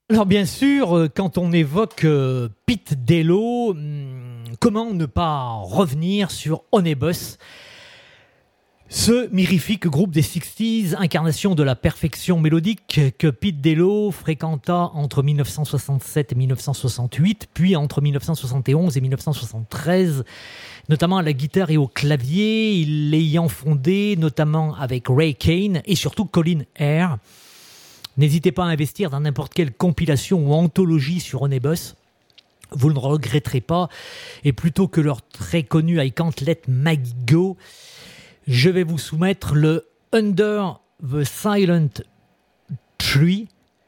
Alors bien sûr, quand on évoque Pete Dello, comment ne pas revenir sur Onebus, ce mirifique groupe des 60s, incarnation de la perfection mélodique que Pete Dello fréquenta entre 1967 et 1968, puis entre 1971 et 1973, notamment à la guitare et au clavier, il l'ayant fondé notamment avec Ray Kane et surtout Colin Hare. N'hésitez pas à investir dans n'importe quelle compilation ou anthologie sur Onebus. Vous ne regretterez pas. Et plutôt que leur très connu I Can't Let Maggie Go, je vais vous soumettre le Under the Silent Tree.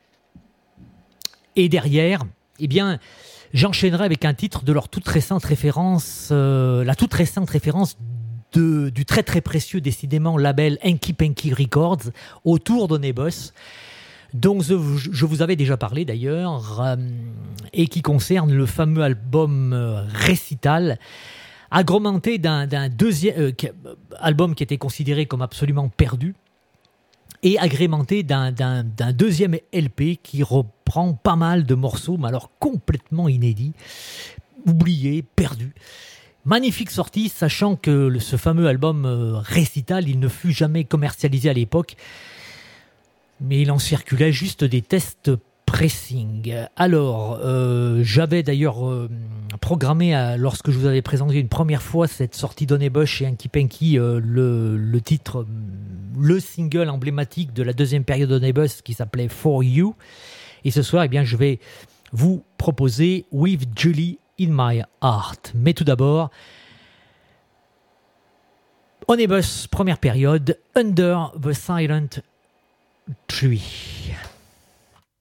Et derrière, eh bien, j'enchaînerai avec un titre de leur toute récente référence, la toute récente référence du très très précieux, décidément, label Hanky Panky Records, autour d'Onebus, dont je vous avais déjà parlé d'ailleurs, et qui concerne le fameux album Récital, agrémenté d'un deuxième album qui était considéré comme absolument perdu, et agrémenté d'un deuxième LP qui reprend pas mal de morceaux, mais alors complètement inédits, oubliés, perdus. Magnifique sortie, sachant que ce fameux album Récital, il ne fut jamais commercialisé à l'époque, mais il en circulait juste des tests pressing. Alors, j'avais d'ailleurs programmé, lorsque je vous avais présenté une première fois cette sortie d'Onebus chez Hanky Panky, le titre, le single emblématique de la deuxième période d'Onebus qui s'appelait For You. Et ce soir, eh bien, je vais vous proposer With Julie in My Heart. Mais tout d'abord, Onebus, première période, Under the Silent Tree.